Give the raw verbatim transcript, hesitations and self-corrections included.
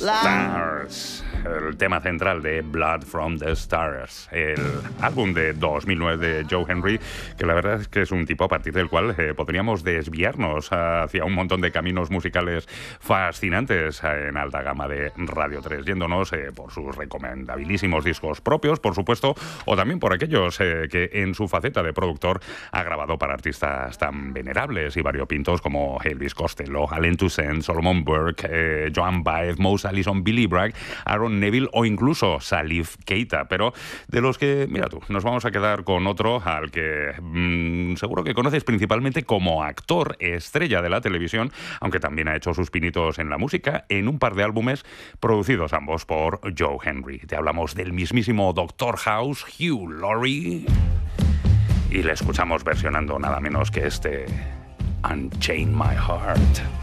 Stars, el tema central de Blood from the Stars, el álbum de dos mil nueve de Joe Henry, que la verdad es que es un tipo a partir del cual eh, podríamos desviarnos hacia un montón de caminos musicales fascinantes en alta gama de Radio tres, yéndonos eh, por sus recomendabilísimos discos propios, por supuesto, o también por aquellos eh, que en su faceta de productor ha grabado para artistas tan venerables y variopintos como Elvis Costello, Allen Toussaint, Solomon Burke, eh, Joan Baez, Mousse Allison, Billy Bragg, Aaron Neville o incluso Salif Keita. Pero de los que, mira tú, nos vamos a quedar con otro al que mmm, seguro que conoces principalmente como actor estrella de la televisión, aunque también ha hecho sus pinitos en la música en un par de álbumes producidos ambos por Joe Henry. Te hablamos del mismísimo Doctor House, Hugh Laurie, y le escuchamos versionando nada menos que este Unchain My Heart.